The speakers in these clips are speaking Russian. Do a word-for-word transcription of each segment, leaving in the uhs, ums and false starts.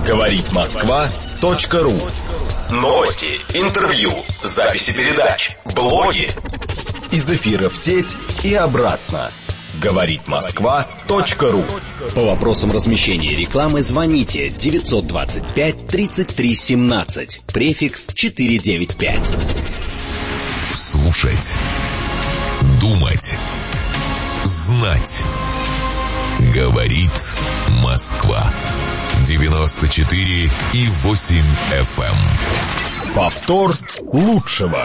Говорит Москва точка ру. Новости, интервью, записи передач, блоги. Из эфира в сеть и обратно. Говорит Москва точка ру. По вопросам размещения рекламы звоните девятьсот двадцать пять тридцать три семнадцать, префикс четыреста девяносто пять. Слушать, думать, знать. Говорит Москва. девяносто четыре и восемь эф эм. Повтор лучшего.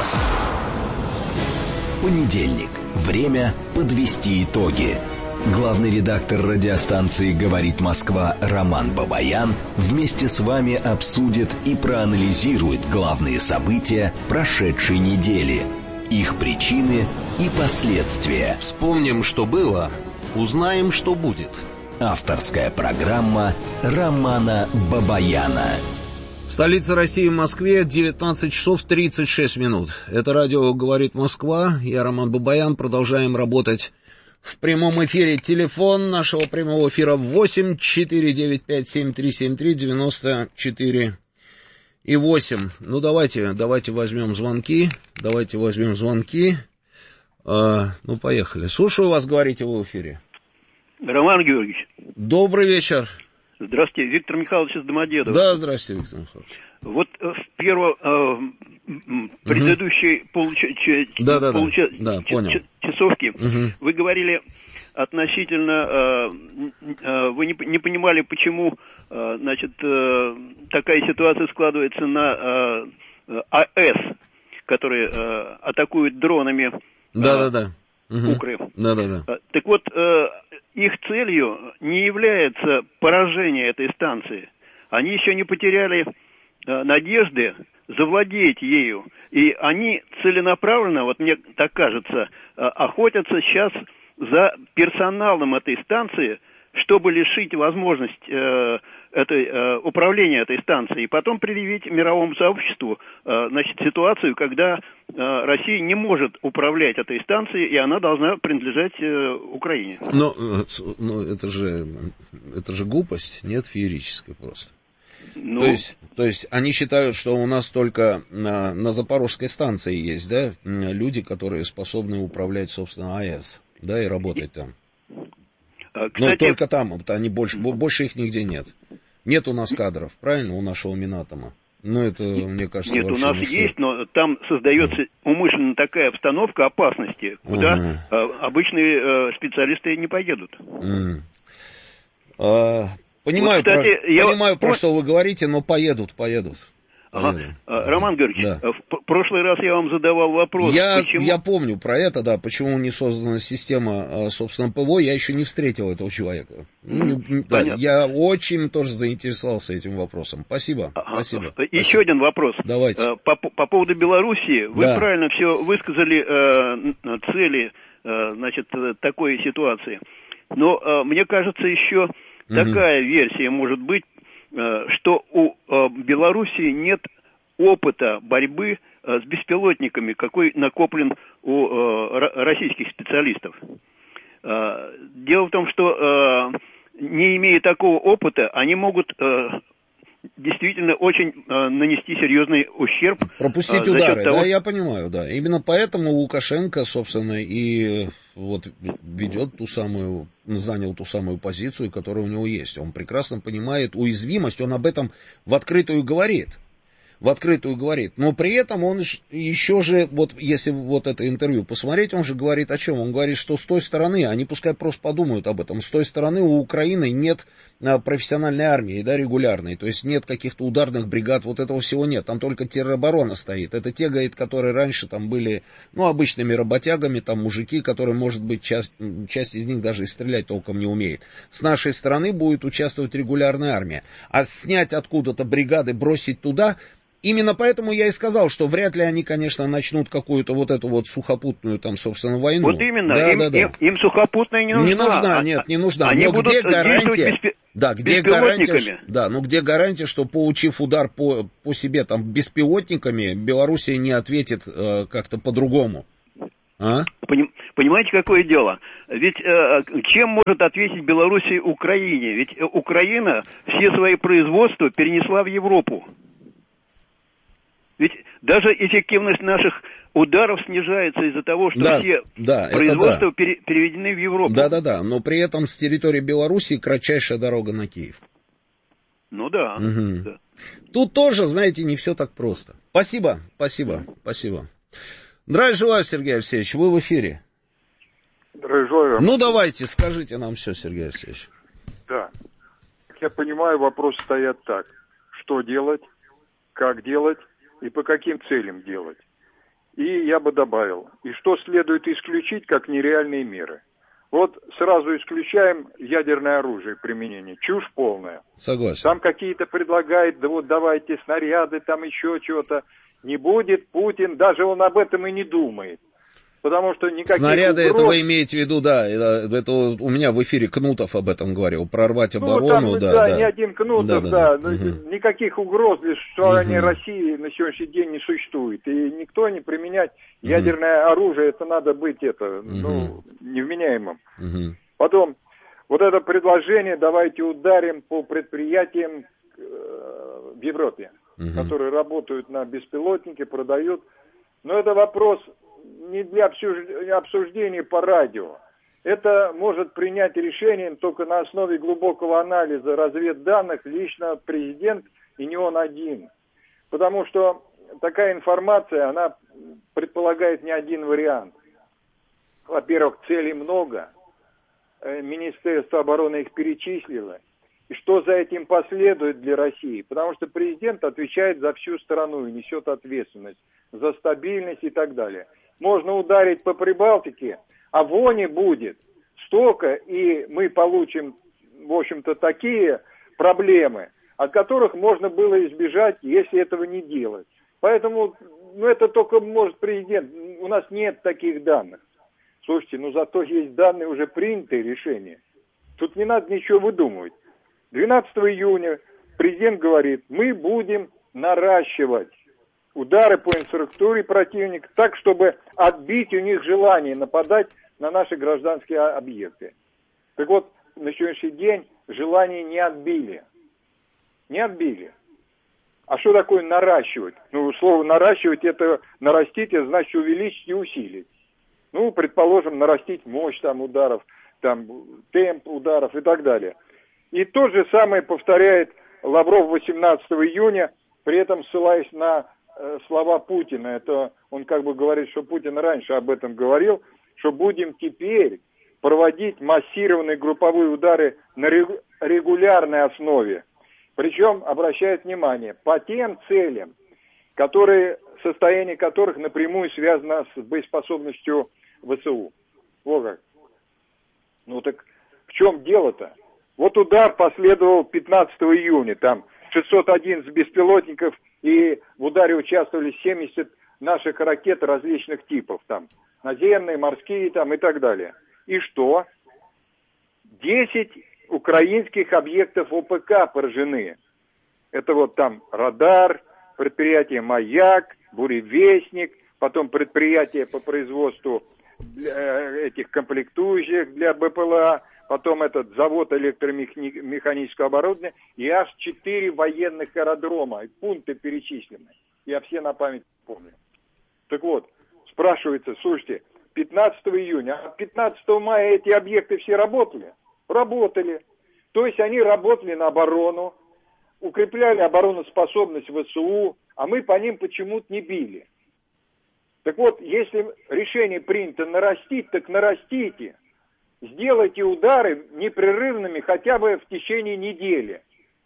Понедельник. Время подвести итоги. Главный редактор радиостанции «Говорит Москва» Роман Бабаян вместе с вами обсудит и проанализирует главные события прошедшей недели, их причины и последствия. Вспомним, что было, узнаем, что будет. Авторская программа Романа Бабаяна. В столице России, в Москве, девятнадцать часов тридцать шесть минут. Это радио «Говорит Москва». Я Роман Бабаян. Продолжаем работать в прямом эфире. Телефон нашего прямого эфира восемь четыре девять пять семь три семь три девяносто четыре и восемь. Ну, давайте, давайте возьмем звонки. Давайте возьмем звонки. А, ну, поехали. Слушаю вас, говорите вы в эфире. Роман Георгиевич. Добрый вечер. Здравствуйте, Виктор Михайлович из Домодедова. Да, здравствуйте, Виктор Михайлович. Вот в первом э, предыдущей угу. получа- да, да, получа- да, да, понял. часовке угу. вы говорили относительно, э, э, вы не, не понимали, почему э, значит, э, такая ситуация складывается на э, АЭС, которые э, атакуют дронами э, да, да, да. Угу. Укры. Да, да, да. Так вот, э, их целью не является поражение этой станции. Они еще не потеряли э, надежды завладеть ею. И они целенаправленно, вот мне так кажется, э, охотятся сейчас за персоналом этой станции, чтобы лишить возможность э, этой, э, управления этой станцией, и потом предъявить мировому сообществу э, значит, ситуацию, когда э, Россия не может управлять этой станцией, и она должна принадлежать э, Украине. Но, но это же, это же глупость, нет, феерическая просто. Ну, то есть, то есть они считают, что у нас только на, на Запорожской станции есть, да, люди, которые способны управлять, собственно, АЭС, да, и работать там. Кстати, но только там, они больше, больше их нигде нет. Нет у нас кадров, правильно, у нашего Минатома. Ну, это, мне кажется, нет, у нас есть, но там создается умышленно такая обстановка опасности, куда uh-huh. обычные специалисты не поедут. Uh-huh. А, понимаю, вот, кстати, про, я... понимаю, про что вы говорите, но поедут, поедут. Ага. Роман Георгиевич, да. в прошлый раз я вам задавал вопрос. Я, почему... я помню про это, да, почему не создана система, собственно, ПВО, я еще не встретил этого человека. Mm, да, я очень тоже заинтересовался этим вопросом. Спасибо. Ага. Спасибо. Еще Спасибо. один вопрос. Давайте. По, по поводу Белоруссии, вы да. правильно все высказали э, цели э, значит, такой ситуации. Но э, мне кажется, еще mm-hmm. такая версия может быть, что у Белоруссии нет опыта борьбы с беспилотниками, какой накоплен у российских специалистов. Дело в том, что не имея такого опыта, они могут действительно очень нанести серьезный ущерб. Пропустить удары, того... да, я понимаю, да. Именно поэтому Лукашенко, собственно, и вот ведет ту самую, занял ту самую позицию, которая у него есть. Он прекрасно понимает уязвимость, он об этом в открытую говорит. В открытую говорит. Но при этом он еще же, вот если вот это интервью посмотреть, он же говорит о чем? Он говорит, что с той стороны, они пускай просто подумают об этом, с той стороны у Украины нет профессиональной армии, да, регулярной, то есть нет каких-то ударных бригад, вот этого всего нет, там только тероборона стоит. Это те, говорит, которые раньше там были, ну, обычными работягами, там мужики, которые, может быть, часть, часть из них даже и стрелять толком не умеет. С нашей стороны будет участвовать регулярная армия. А снять откуда-то бригады, бросить туда... Именно поэтому я и сказал, что вряд ли они, конечно, начнут какую-то вот эту вот сухопутную, там, собственно, войну. Вот именно, да, им, да, да. Им, им сухопутная не нужна. Не нужна, нет, не нужна. Они но будут где гарантия, беспи... да, где гарантия, да, но где гарантия, что, получив удар по, по себе там беспилотниками, Белоруссия не ответит э, как-то по-другому? А? Понимаете, какое дело? Ведь э, чем может ответить Белоруссия Украине? Ведь Украина все свои производства перенесла в Европу. Ведь даже эффективность наших ударов снижается из-за того, что да, все да, производства да. пере, переведены в Европу. Да-да-да, но при этом с территории Белоруссии кратчайшая дорога на Киев. Ну да, угу. да. Тут тоже, знаете, не все так просто. Спасибо, спасибо, спасибо. Здравия желаю, Сергей Алексеевич, вы в эфире. Здравия желаю. Ну, давайте, скажите нам все, Сергей Алексеевич. Да. Как я понимаю, вопросы стоят так. Что делать, как делать и по каким целям делать. И я бы добавил, и что следует исключить как нереальные меры. Вот сразу исключаем ядерное оружие применение. Чушь полная. Согласен. Там какие-то предлагают, да вот давайте снаряды, там еще чего-то. Не будет Путин, даже он об этом и не думает. Потому что никаких снаряды, угроз... это вы имеете в виду, да, это у меня в эфире Кнутов об этом говорил, прорвать оборону, ну, там, да, да, да. не один Кнутов, да, да, да. Угу. Никаких угроз для существования угу. России на сегодняшний день не существует. И никто не применять угу. ядерное оружие, это надо быть, это, угу. ну, невменяемым. Угу. Потом, вот это предложение, давайте ударим по предприятиям э, в Европе, угу. которые работают на беспилотнике, продают. Но это вопрос не для обсуждения по радио. Это может принять решение только на основе глубокого анализа разведданных лично президент, и не он один. Потому что такая информация, она предполагает не один вариант. Во-первых, целей много. Министерство обороны их перечислило. И что за этим последует для России? Потому что президент отвечает за всю страну и несет ответственность за стабильность и так далее. Можно ударить по Прибалтике, а вони будет столько, и мы получим, в общем-то, такие проблемы, от которых можно было избежать, если этого не делать. Поэтому, ну, это только может президент. У нас нет таких данных. Слушайте, ну, зато есть данные, уже принятые решения. Тут не надо ничего выдумывать. двенадцатого июня президент говорит, мы будем наращивать удары по инфраструктуре противника так, чтобы отбить у них желание нападать на наши гражданские объекты. Так вот, на сегодняшний день желание не отбили. Не отбили. А что такое наращивать? Ну, слово наращивать, это нарастить, это значит увеличить и усилить. Ну, предположим, нарастить мощь там ударов, там темп ударов и так далее. И то же самое повторяет Лавров восемнадцатого июня, при этом ссылаясь на э, слова Путина. Это он как бы говорит, что Путин раньше об этом говорил, что будем теперь проводить массированные групповые удары на регулярной основе. Причем, обращает внимание, по тем целям, которые, состояние которых напрямую связано с боеспособностью ВСУ. Вот как. Ну так в чем дело-то? Вот удар последовал пятнадцатого июня, там шестьсот одиннадцать беспилотников, и в ударе участвовали семьдесят наших ракет различных типов, там наземные, морские там и так далее. И что? десять украинских объектов ОПК поражены. Это вот там радар, предприятие «Маяк», «Буревестник», потом предприятие по производству этих комплектующих для БПЛА, потом этот завод электромеханического оборудования, и аж четыре военных аэродрома, пункты перечислены. Я все на память помню. Так вот, спрашивается, слушайте, пятнадцатого июня, а пятнадцатого мая эти объекты все работали? Работали. То есть они работали на оборону, укрепляли обороноспособность ВСУ, а мы по ним почему-то не били. Так вот, если решение принято нарастить, так нарастите. Сделайте удары непрерывными хотя бы в течение недели.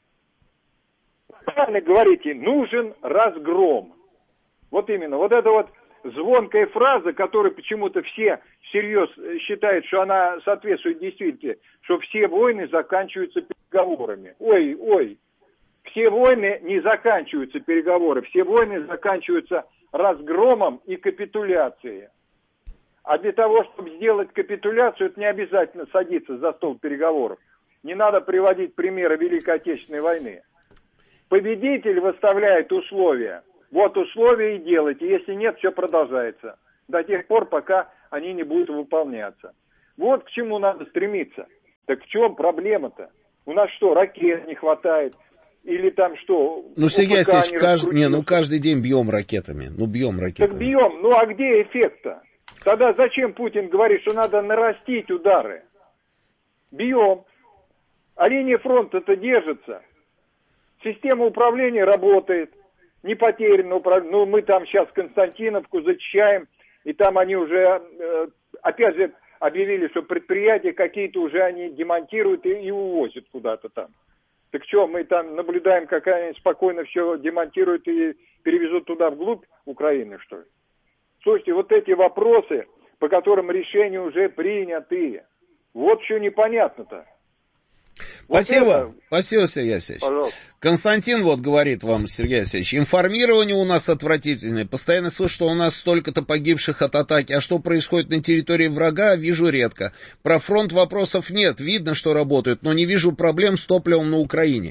Правильно говорите, нужен разгром. Вот именно, вот эта вот звонкая фраза, которую почему-то все всерьез считают, что она соответствует действительности, что все войны заканчиваются переговорами. Ой, ой, все войны не заканчиваются переговорами, все войны заканчиваются разгромом и капитуляцией. А для того, чтобы сделать капитуляцию, это не обязательно садиться за стол переговоров. Не надо приводить примеры Великой Отечественной войны. Победитель выставляет условия. Вот условия и делайте. Если нет, все продолжается. До тех пор, пока они не будут выполняться. Вот к чему надо стремиться. Так в чем проблема-то? У нас что, ракет не хватает? Или там что? Ну, Сергей Алексеевич, кажд... не, ну каждый день бьем ракетами. Ну, бьем ракетами. Так бьем, ну а где эффект-то? Тогда зачем Путин говорит, что надо нарастить удары? Бьем. А линия фронта-то держится. Система управления работает. Не потеряно. Ну, мы там сейчас Константиновку зачищаем. И там они уже, опять же, объявили, что предприятия какие-то уже они демонтируют и, и увозят куда-то там. Так что, мы там наблюдаем, как они спокойно все демонтируют и перевезут туда вглубь Украины, что ли? Слушайте, вот эти вопросы, по которым решения уже приняты, вот что непонятно-то. Спасибо, вот это... спасибо, Сергей Алексеевич. Пожалуйста. Константин вот говорит вам, Сергей Алексеевич, информирование у нас отвратительное, постоянно слышу, что у нас столько-то погибших от атаки, а что происходит на территории врага, вижу редко. Про фронт вопросов нет, видно, что работают, но не вижу проблем с топливом на Украине.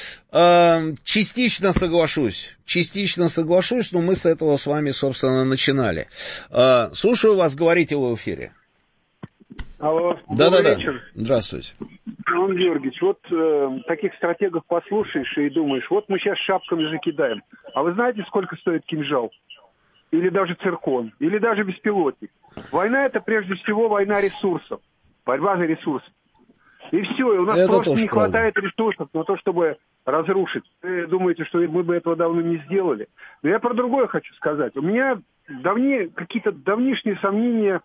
Частично соглашусь, частично соглашусь, но мы с этого с вами, собственно, начинали. Слушаю вас, говорите вы в эфире. Алло, да-да-да, вечер. Здравствуйте. Иван Георгиевич, вот э, таких стратегов послушаешь и думаешь, вот мы сейчас шапками же кидаем. А вы знаете, сколько стоит кинжал? Или даже циркон? Или даже беспилотник? Война — это прежде всего война ресурсов. Борьба за ресурсы. И все, и у нас это просто не правда. хватает ресурсов на то, чтобы разрушить. Вы думаете, что мы бы этого давно не сделали? Но я про другое хочу сказать. У меня давние, какие-то давнишние сомнения...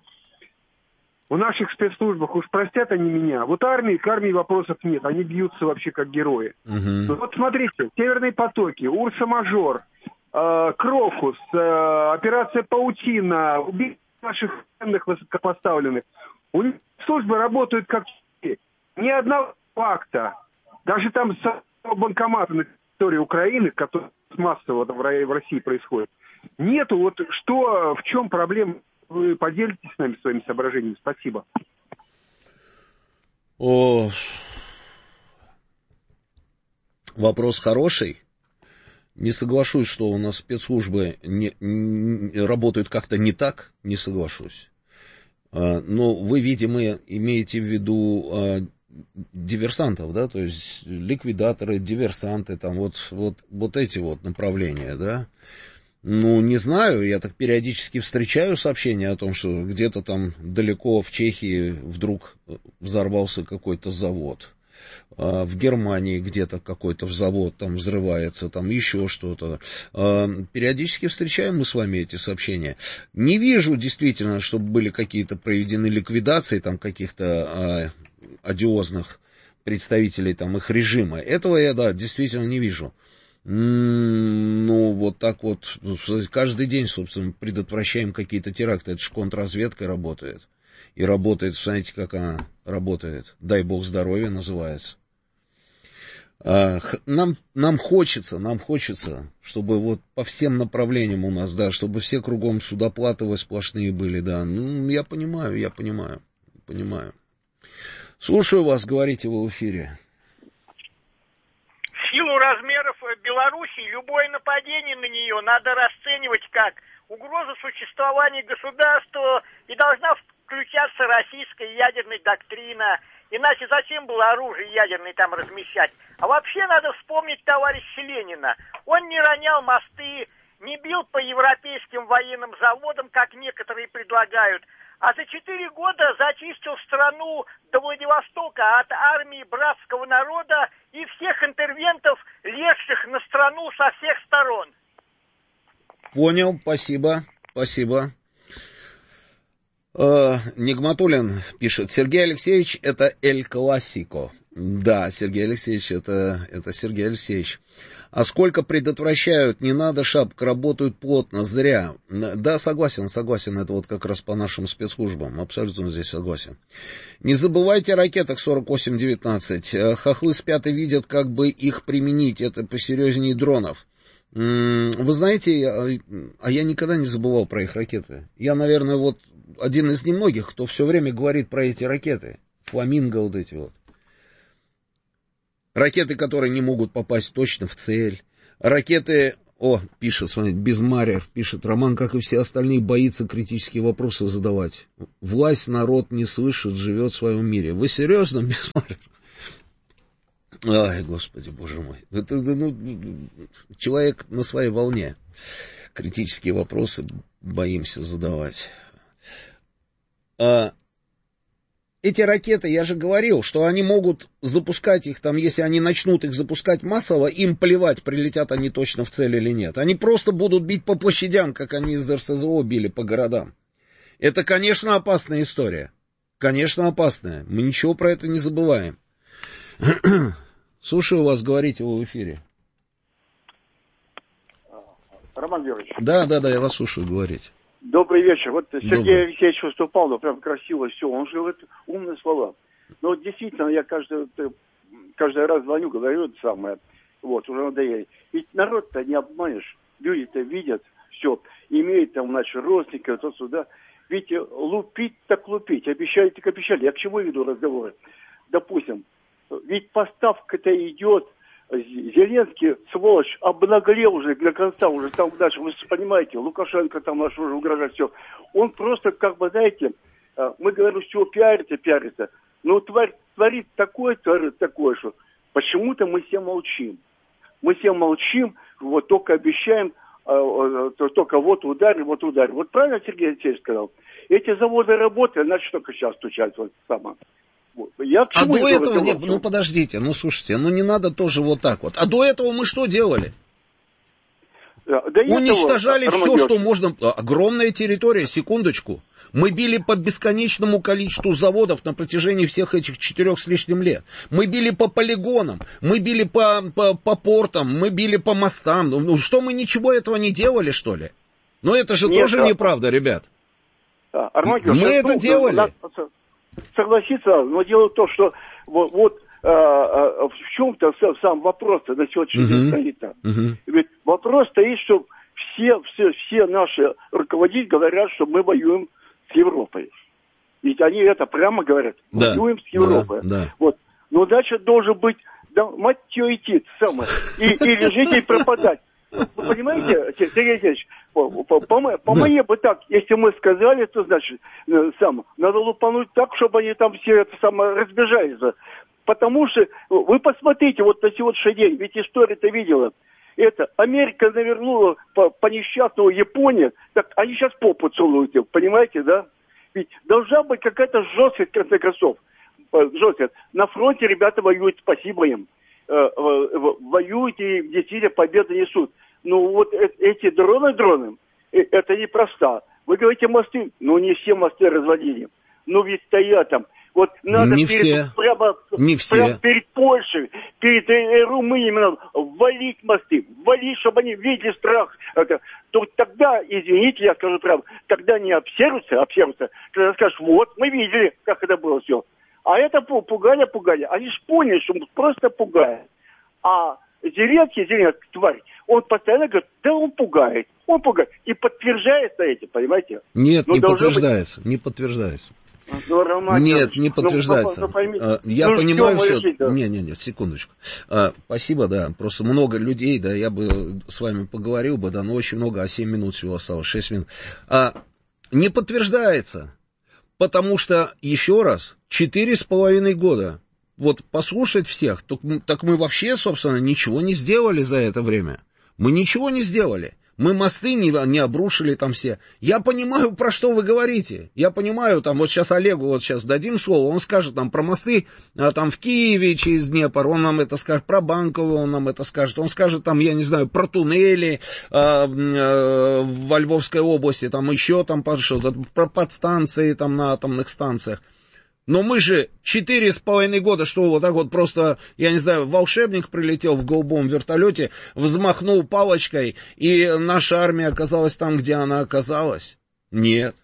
В наших спецслужбах, уж простят они меня, вот армии, к армии вопросов нет, они бьются вообще как герои. Угу. Ну, вот смотрите, «Северные потоки», «Урса-мажор», э, «Крокус», э, операция «Паутина», убийство наших ценных высокопоставленных. У них службы работают как ни одного факта. Даже там с банкомата на территории Украины, который массово в России происходит, нету. Вот что, в чем проблема? Вы поделитесь с нами своими соображениями. Спасибо. О, вопрос хороший. Не соглашусь, что у нас спецслужбы не, не, работают как-то не так. Не соглашусь. Но вы, видимо, имеете в виду диверсантов, да, то есть ликвидаторы, диверсанты, там вот, вот, вот эти вот направления, да. Ну, не знаю, я так периодически встречаю сообщения о том, что где-то там далеко в Чехии вдруг взорвался какой-то завод. А в Германии где-то какой-то завод там взрывается, там еще что-то. А периодически встречаем мы с вами эти сообщения. Не вижу действительно, чтобы были какие-то проведены ликвидации там каких-то а, одиозных представителей там их режима. Этого я, да, действительно не вижу. Ну, вот так вот, каждый день, собственно, предотвращаем какие-то теракты. Это же контрразведка работает. И работает, знаете, как она работает. Дай бог здоровья называется. Нам, нам хочется, нам хочется, чтобы вот по всем направлениям у нас, да, чтобы все кругом судоплатовые сплошные были, да. Ну, я понимаю, я понимаю, понимаю. Слушаю вас, говорите вы в эфире. Силу размеров Белоруссии любое нападение на нее надо расценивать как угрозу существования государства, и должна включаться российская ядерная доктрина. Иначе зачем было оружие ядерное там размещать? А вообще надо вспомнить товарища Ленина. Он не ронял мосты, не бил по европейским военным заводам, как некоторые предлагают, а за четыре года зачистил страну до Владивостока от армии братского народа и всех интервентов, лезших на страну со всех сторон. Понял, спасибо, спасибо. Э, Нигматуллин пишет: Сергей Алексеевич, это Эль Классико. Да, Сергей Алексеевич, это, это Сергей Алексеевич. А сколько предотвращают, не надо шапок, работают плотно, зря. Да, согласен, согласен, это вот как раз по нашим спецслужбам, абсолютно здесь согласен. Не забывайте о ракетах сорок восемь девятнадцать. Хохлы спят и видят, как бы их применить, это посерьезнее дронов. Вы знаете, а я никогда не забывал про их ракеты. Я, наверное, вот один из немногих, кто все время говорит про эти ракеты. Фламинго вот эти вот. Ракеты, которые не могут попасть точно в цель. Ракеты, о, пишет, смотрите, Безмарев, пишет, Роман, как и все остальные, боится критические вопросы задавать. Власть народ не слышит, живет в своем мире. Вы серьезно, Безмарев? Ай, Господи, Боже мой. Это, ну, человек на своей волне. Критические вопросы боимся задавать. А, эти ракеты, я же говорил, что они могут запускать их там, если они начнут их запускать массово, им плевать, прилетят они точно в цель или нет. Они просто будут бить по площадям, как они из эр эс зэ о били по городам. Это, конечно, опасная история. Конечно, опасная. Мы ничего про это не забываем. Слушаю вас, говорите вы в эфире. Роман Георгиевич. Да, да, да, я вас слушаю, говорите. Добрый вечер. Вот Сергей Добрый. Алексеевич выступал, да, прям красиво все. Он же говорит умные слова. Но вот действительно, я каждый, каждый раз звоню, говорю это самое. Вот, уже надоели. Ведь народ-то не обманешь. Люди-то видят все. Имеют там, значит, родственников, то сюда. Ведь лупить так лупить. Обещали так обещали. Я к чему веду разговоры? Допустим, ведь поставка-то идет. Зеленский, сволочь, обнаглел уже для конца, уже там дальше, вы понимаете, Лукашенко там наш уже угрожает, все. Он просто, как бы, знаете, мы говорим, все пиарится, пиарится, но тварь творит такое, творит такое, что почему-то мы все молчим. Мы все молчим, вот только обещаем, только вот ударь, вот ударь. Вот правильно Сергей Алексеевич сказал? Эти заводы работают, значит, только сейчас стучать вот сама. Я а до этого, не, ну подождите, ну слушайте, ну не надо тоже вот так вот. А до этого мы что делали? Да, уничтожали этого, все, что можно. Огромная территория, секундочку. Мы били по бесконечному количеству заводов на протяжении всех этих четырех с лишним лет. Мы били по полигонам, мы били по, по, по портам, мы били по мостам. Ну что, мы ничего этого не делали, что ли? Ну это же Нет, тоже да. неправда, ребят. Да, Арман, мы ну, это делали. Нас... Согласиться, но дело в том, что вот, вот а, а, в чем-то сам вопрос-то на сегодняшний день uh-huh. стоит. Uh-huh. Ведь вопрос стоит, что все, все, все наши руководители говорят, что мы воюем с Европой. Ведь они это прямо говорят. Да. Воюем с Европой. Да, да. Вот. Но дальше должен быть, да, мать ее идти, самое, и, или жить, и пропадать. Вы понимаете, Сергей Алексеевич, по, по, по, по да. мне бы так, если мы сказали, то значит, сам, надо лупануть так, чтобы они там все это самое разбежались. Потому что, вы посмотрите, вот на сегодняшний день, ведь история-то видела, это, Америка навернула по, по несчастному Японию, так они сейчас попу целуют, понимаете, да? Ведь должна быть какая-то жесткость, в конце концов. Жесткость. На фронте ребята воюют, спасибо им. Воюют и действительно победы несут. Ну вот эти дроны-дроны, это непросто. Вы говорите мосты, ну не все мосты разводили. Ну ведь стоят там. Вот надо не перед, все. Прямо, не все. прямо перед Польшей, перед Румынией надо валить мосты, валить, чтобы они видели страх. Это, то тогда, извините, я скажу прямо, тогда не обсервятся, обсервятся, когда скажешь, вот, мы видели, как это было все. А это пугали, пугали. Они же поняли, что просто пугает. А Зеленский, Зеленский, тварь, он постоянно говорит, да он пугает, он пугает. И подтверждается эти, понимаете? Нет, но не подтверждается, быть... не подтверждается. Ну, Роман, Нет, не подтверждается. Ну, ну, ну, я ну, понимаю все. Решить, да? Не, не, не, секундочку. А, спасибо, да. Просто много людей, да, я бы с вами поговорил бы, да, но очень много, а семь минут всего осталось, шесть минут. А, не подтверждается. Потому что, еще раз, четыре с половиной года, вот послушать всех, так, так мы вообще, собственно, ничего не сделали за это время. Мы ничего не сделали. Мы мосты не, не обрушили там все. Я понимаю, про что вы говорите. Я понимаю, там, вот сейчас Олегу вот сейчас дадим слово, он скажет там про мосты, а, там в Киеве через Днепр, он нам это скажет, про Банково он нам это скажет, он скажет там, я не знаю, про туннели а, а, во Львовской области, там еще там что-то, про подстанции там на атомных станциях. Но мы же четыре с половиной года, что вот так вот просто, я не знаю, волшебник прилетел в голубом вертолете, взмахнул палочкой, и наша армия оказалась там, где она оказалась? Нет.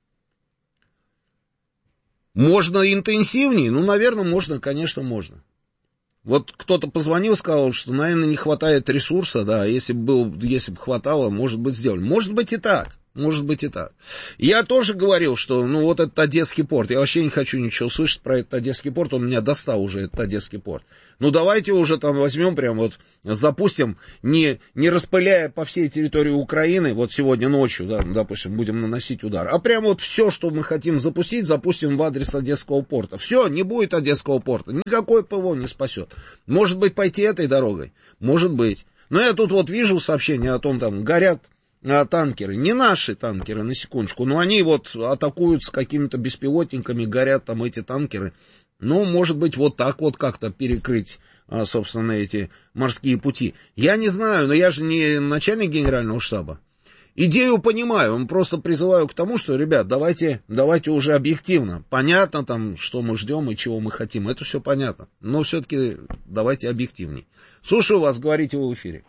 Можно интенсивнее? Ну, наверное, можно, конечно, можно. Вот кто-то позвонил, сказал, что, наверное, не хватает ресурса, да, если бы, был, если бы хватало, может быть, сделали. Может быть и так. Может быть и так. Я тоже говорил, что, ну, вот этот Одесский порт, я вообще не хочу ничего слышать про этот Одесский порт, он меня достал уже, этот Одесский порт. Ну, давайте уже там возьмем, прям вот, запустим, не, не распыляя по всей территории Украины, вот сегодня ночью, да, допустим, будем наносить удар, а прям вот все, что мы хотим запустить, запустим в адрес Одесского порта. Все, не будет Одесского порта, никакой ПВО не спасет. Может быть, пойти этой дорогой? Может быть. Но я тут вот вижу сообщение о том, там, горят а, танкеры, не наши танкеры, на секундочку, но они вот атакуют с какими-то беспилотниками, горят там эти танкеры. Ну, может быть, вот так вот как-то перекрыть, а, собственно, эти морские пути. Я не знаю, но я же не начальник генерального штаба. Идею понимаю, просто призываю к тому, что, ребят, давайте, давайте уже объективно. Понятно там, что мы ждем и чего мы хотим, это все понятно. Но все-таки давайте объективней. Слушаю вас, говорите вы в эфире.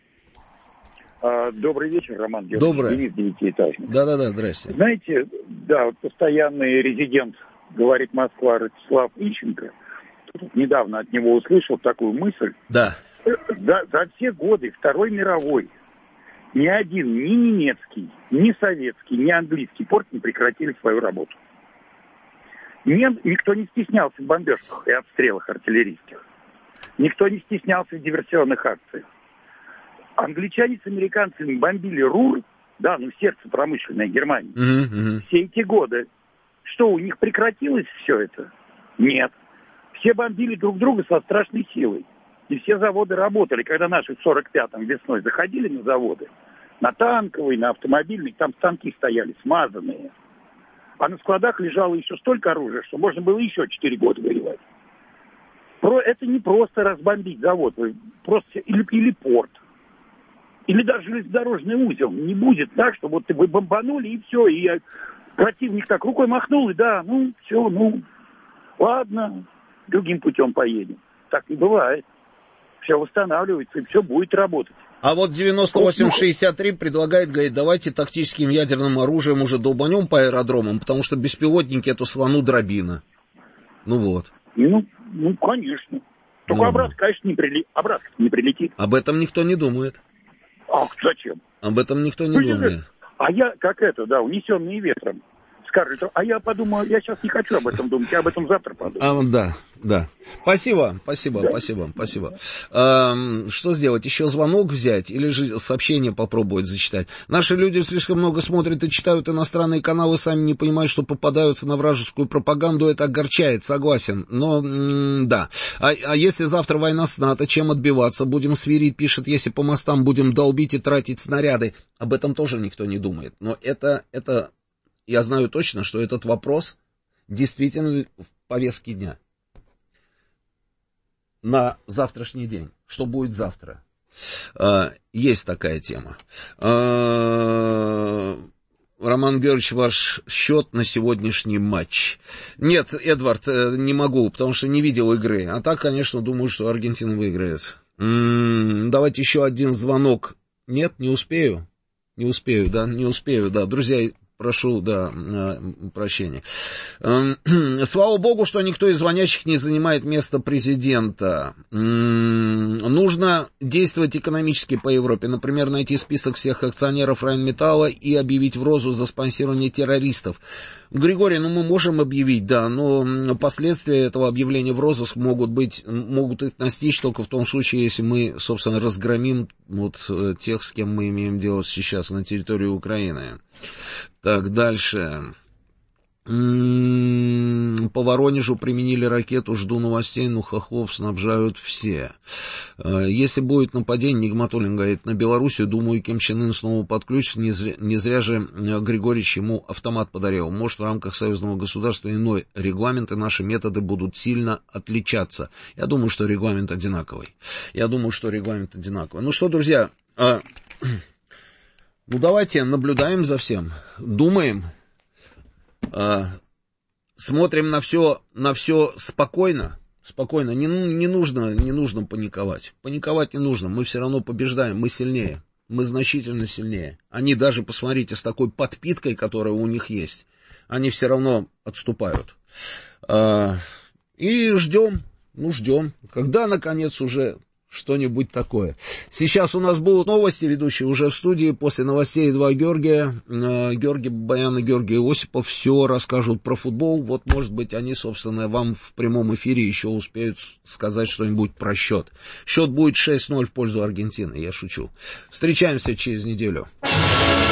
Добрый вечер, Роман. Добрый. Денис, девятиэтажный. Да-да-да, здрасте. Знаете, да, постоянный резидент, говорит Москва, Ростислав Ищенко, тут недавно от него услышал такую мысль. Да. За, за все годы Второй мировой ни один, ни немецкий, ни советский, ни английский порт не прекратили свою работу. Нем, никто не стеснялся в бомбежках и обстрелах артиллерийских. Никто не стеснялся в диверсионных акциях. Англичане с американцами бомбили Рур, да, ну сердце промышленной Германии. Mm-hmm, mm-hmm. Все эти годы. Что, у них прекратилось все это? Нет. Все бомбили друг друга со страшной силой. И все заводы работали. Когда наши в сорок пятом весной заходили на заводы, на танковый, на автомобильный, там станки стояли смазанные. А на складах лежало еще столько оружия, что можно было еще четыре года воевать. Про, это не просто разбомбить завод, просто или, или порт. Или даже железнодорожный узел. Не будет так, что вот вы бомбанули и все, и противник так рукой махнул, и да, ну, все, ну, ладно, другим путем поедем. Так не бывает. Все восстанавливается, и все будет работать. А вот девяносто восемь шестьдесят три предлагает, говорит, давайте тактическим ядерным оружием уже долбанем по аэродромам, потому что беспилотники эту слону дробина. Ну вот. Ну, ну конечно. Только ну. обратно, конечно, не, прили... обратно не прилетит. Об этом никто не думает. А зачем? Об этом никто не ну, думает. А я, как это, да, унесенные ветром. Скажет, а я подумал, я сейчас не хочу об этом думать, я об этом завтра подумаю. А, да, да. Спасибо, спасибо, да. спасибо, спасибо. А, что сделать? Еще звонок взять или же сообщение попробовать зачитать? Наши люди слишком много смотрят и читают иностранные каналы, сами не понимают, что попадаются на вражескую пропаганду. Это огорчает, согласен. Но, м- да. А, а если завтра война с НАТО, чем отбиваться? Будем свирить, пишет, если по мостам будем долбить и тратить снаряды. Об этом тоже никто не думает. Но это, это... Я знаю точно, что этот вопрос действительно в повестке дня. На завтрашний день. Что будет завтра? Есть такая тема. Роман Георгиевич, ваш счет на сегодняшний матч. Нет, Эдвард, не могу, потому что не видел игры. А так, конечно, думаю, что Аргентина выиграет. М-м, давайте еще один звонок. Нет, не успею. Не успею, да, не успею, да. Друзья, прошу, да, прощения. Слава богу, что никто из звонящих не занимает место президента. Нужно действовать экономически по Европе. Например, найти список всех акционеров Райнметалла и объявить в розыск за спонсирование террористов. Григорий, ну мы можем объявить, да, но последствия этого объявления в розыск могут быть, могут их настичь только в том случае, если мы, собственно, разгромим вот тех, с кем мы имеем дело сейчас на территории Украины. Так, дальше. М-м-м, по Воронежу применили ракету, жду новостей, ну хохлов снабжают все. Если будет нападение, Нигматуллин говорит, на Белоруссию, думаю, Ким Чен Ын снова подключится, не зря, не зря же Григорьевич ему автомат подарил. Может, в рамках союзного государства иной регламент, и наши методы будут сильно отличаться. Я думаю, что регламент одинаковый. Я думаю, что регламент одинаковый. Ну что, друзья, а... ну давайте наблюдаем за всем, думаем. Смотрим на все, на все спокойно, спокойно, не, не нужно, не нужно паниковать, паниковать не нужно, мы все равно побеждаем, мы сильнее, мы значительно сильнее, они даже, посмотрите, с такой подпиткой, которая у них есть, они все равно отступают, и ждем, ну ждем, когда наконец уже Что-нибудь такое. Сейчас у нас будут новости, ведущие уже в студии. После новостей два Георгия. Георгий Бабаян и Георгий Осипов все расскажут про футбол. Вот, может быть, они, собственно, вам в прямом эфире еще успеют сказать что-нибудь про счет. Счет будет шесть ноль в пользу Аргентины, я шучу. Встречаемся через неделю.